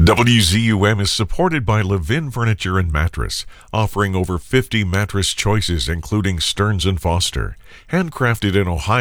WZUM is supported by Levin Furniture and Mattress, offering over 50 mattress choices including Stearns & Foster, handcrafted in Ohio.